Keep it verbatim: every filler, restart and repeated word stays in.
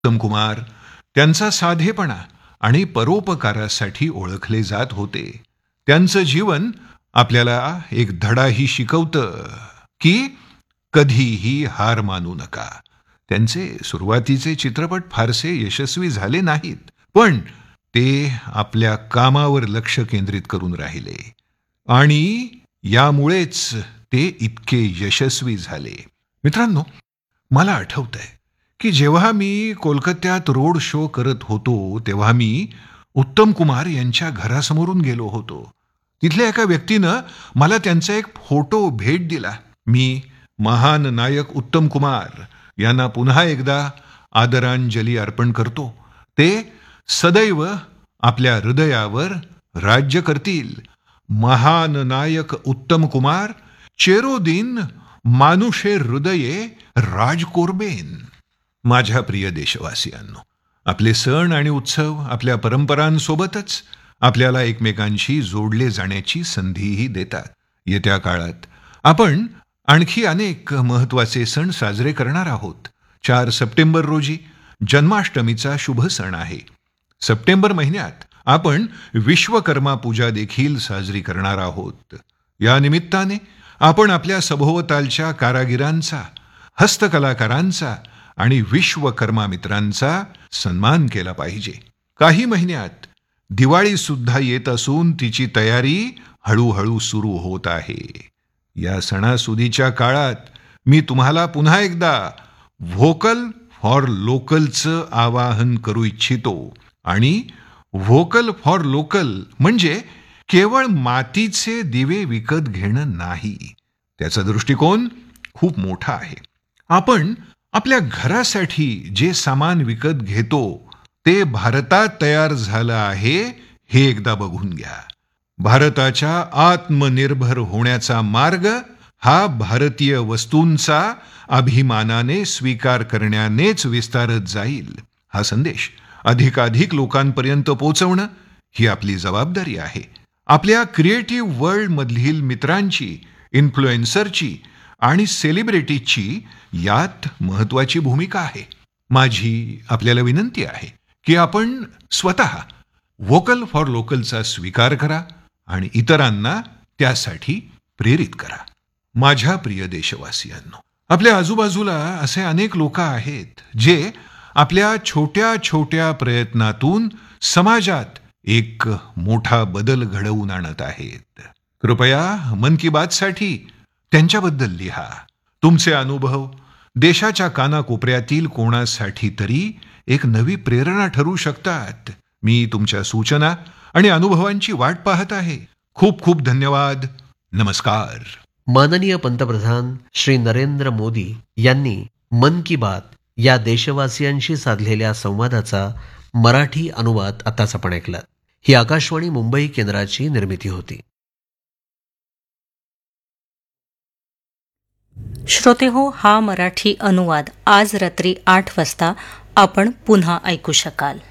उत्तम कुमार त्यांचा साधेपणा आणि परोपकारासाठी ओळखले जात होते. त्यांचं जीवन आपल्याला एक धडाही शिकवतं की कधीही हार मानू नका. त्यांचे सुरुवातीचे चित्रपट फारसे यशस्वी झाले नाहीत, पण ते आपल्या कामावर लक्ष केंद्रित करून राहिले आणि यामुळेच ते इतके यशस्वी झाले. मित्रांनो, मला आठवतंय की जेव्हा मी कोलकात्यात रोड शो करत होतो तेव्हा मी उत्तम कुमार यांच्या घरासमोरून गेलो होतो. तिथल्या एका व्यक्तीनं मला त्यांचा एक फोटो भेट दिला. मी महान नायक उत्तम कुमार यांना पुन्हा एकदा आदरांजली अर्पण करतो. ते सदैव आपल्या हृदयावर राज्य करतील. महान नायक उत्तम कुमार चिरोदिन मानुषे हृदये राज कोरबेन. माझ्या प्रिय देशवासियांनो, आपले सण आणि उत्सव आपल्या परंपरांसोबतच आपल्याला एकमेकांशी जोडले जाण्याची संधीही देतात. येत्या काळात आपण आणखी अनेक महत्त्वाचे सण साजरे करणार आहोत. चार सप्टेंबर रोजी जन्माष्टमीचा शुभ सण आहे. सप्टेंबर महिन्यात आपण विश्वकर्मा पूजा देखील साजरी करणार आहोत. या निमित्ताने आपण आपल्या सभोवतालच्या कारागिरांचा, हस्तकलाकारांचा आणि विश्वकर्मा मित्रांचा सन्मान केला पाहिजे. काही महिन्यात दिवाळी सुद्धा येत असून तिची तयारी हळूहळू सुरू होत आहे. या सणासुदीच्या काळात मी तुम्हाला पुन्हा एकदा व्होकल फॉर लोकलचं आवाहन करू इच्छितो. आणि व्होकल फॉर लोकल म्हणजे केवळ मातीचे दिवे विकत घेणं नाही. त्याचा दृष्टिकोन खूप मोठा आहे. आपण आपल्या घरासाठी जे सामान विकत घेतो ते भारतात तयार झालं आहे हे एकदा बघून घ्या. भारताच्या आत्मनिर्भर होण्याचा मार्ग हा भारतीय वस्तूंचा अभिमानाने स्वीकार करण्यानेच विस्तारत जाईल. हा संदेश अधिकाधिक लोकांपर्यंत पोहोचवणं ही आपली जबाबदारी आहे. आपल्या क्रिएटिव्ह वर्ल्ड मधील मित्रांची, इन्फ्लुएन्सरची आणि सेलिब्रिटीची यात महत्वाची भूमिका आहे. माझी आपल्याला विनंती आहे की आपण स्वतः व्होकल फॉर लोकलचा स्वीकार करा आणि इतरांना त्यासाठी प्रेरित करा. माझ्या प्रिय देशवासियांनो, आपल्या आजूबाजूला असे अनेक लोक आहेत जे आपल्या छोट्या छोट्या प्रयत्नातून समाजात एक मोठा बदल घडवून आणत आहेत. कृपया मन की बात साठी त्यांच्याबद्दल लिहा. तुमचे अनुभव देशाच्या कानाकोपऱ्यातील कोणासाठी तरी एक नवी प्रेरणा ठरू शकतात. मी तुमच्या सूचना आणि अनुभवांची वाट पाहत आहे. खूप खूप धन्यवाद. नमस्कार. माननीय पंतप्रधान श्री नरेंद्र मोदी यांनी मन की बात या देशवासियांशी साधलेल्या संवादाचा मराठी अनुवाद आताच आपण ऐकला. ही आकाशवाणी मुंबई केंद्राची निर्मिती होती. श्रोतेहो, हा मराठी अनुवाद आज रात्री आठ वाजता आपण पुन्हा ऐकू शकाल.